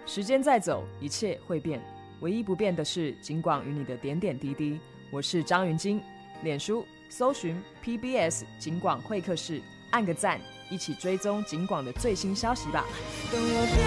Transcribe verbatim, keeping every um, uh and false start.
时间在走，一切会变，唯一不变的是警广与你的点点滴滴。我是张云晶，脸书搜寻 P B S 警广会客室，按个赞，一起追踪警广的最新消息吧。等我